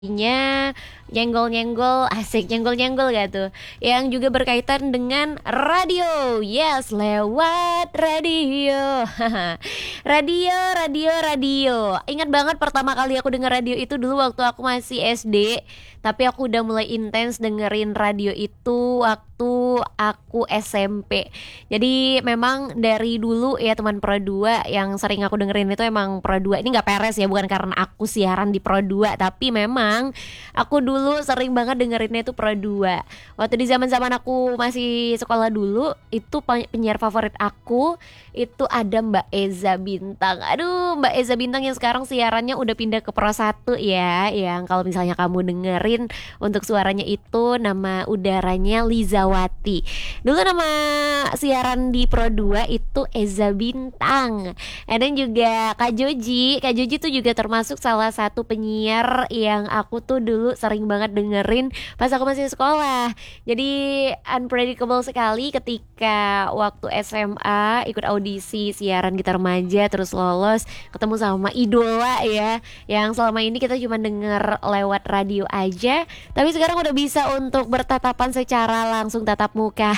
nya nyenggol-nyenggol, asik nyenggol-nyenggol gak tuh? Yang juga berkaitan dengan radio. Yes, lewat radio. Radio, radio, radio. Ingat banget pertama kali aku denger radio itu dulu waktu aku masih SD. Tapi aku udah mulai intens dengerin radio itu waktu aku SMP. Jadi memang dari dulu ya teman Pro 2 yang sering aku dengerin itu emang Pro 2. Ini gak peres ya, bukan karena aku siaran di Pro 2, tapi memang aku dulu sering banget dengerinnya itu Pro 2. Waktu di zaman-zaman aku masih sekolah dulu, itu penyiar favorit aku itu ada Mbak Eza Bintang. Aduh, Mbak Eza Bintang yang sekarang siarannya udah pindah ke Pro 1 ya. Yang kalau misalnya kamu dengerin untuk suaranya itu nama udaranya Lizawati. Dulu nama siaran di Pro 2 itu Eza Bintang. Dan juga Kak Joji. Kak Joji tuh juga termasuk salah satu penyiar yang aku tuh dulu sering banget dengerin pas aku masih sekolah. Jadi unpredictable sekali ketika waktu SMA ikut audisi siaran gitar remaja, terus lolos ketemu sama idola ya, yang selama ini kita cuma denger lewat radio aja, tapi sekarang udah bisa untuk bertatapan secara langsung tatap muka.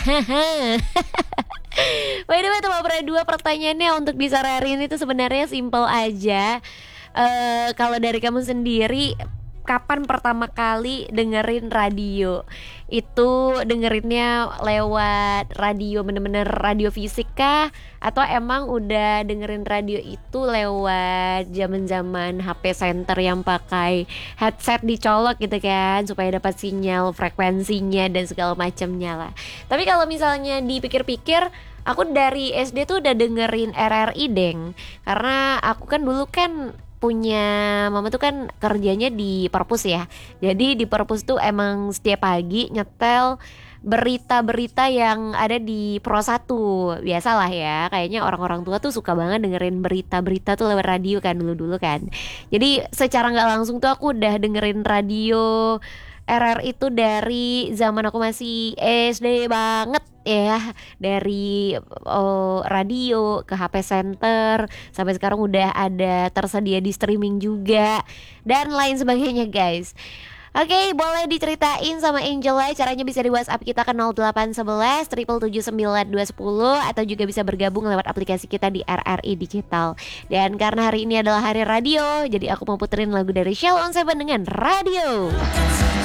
By the way teman Pro 2, pertanyaannya untuk di sore hari ini tuh sebenarnya simple aja. Kalau dari kamu sendiri, kapan pertama kali dengerin radio? Itu dengerinnya lewat radio bener-bener radio fisik kah? Atau emang udah dengerin radio itu lewat zaman-zaman HP center yang pakai headset dicolok gitu kan, supaya dapat sinyal frekuensinya dan segala macamnya lah. Tapi kalau misalnya dipikir-pikir, aku dari SD tuh udah dengerin RRI deng. Karena aku kan dulu kan punya mama tuh kan kerjanya di perpus ya. Jadi di perpus tuh emang setiap pagi nyetel berita-berita yang ada di Pro 1. Biasalah ya, kayaknya orang-orang tua tuh suka banget dengerin berita-berita tuh lewat radio kan dulu-dulu kan. Jadi secara gak langsung tuh aku udah dengerin radio RR itu dari zaman aku masih SD banget ya. Dari radio ke HP center, sampai sekarang udah ada tersedia di streaming juga dan lain sebagainya guys. Oke, boleh diceritain sama Angel lah caranya bisa di WhatsApp kita ke 0811 779 210, atau juga bisa bergabung lewat aplikasi kita di RRI Digital. Dan karena hari ini adalah hari radio, jadi aku mau puterin lagu dari Shell on Seven dengan Radio.